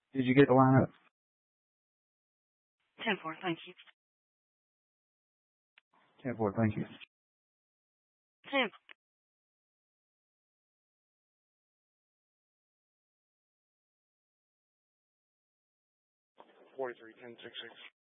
Did you get the lineup? 10-4, thank you. 10-4, thank you. 10. 43, 10-6-6.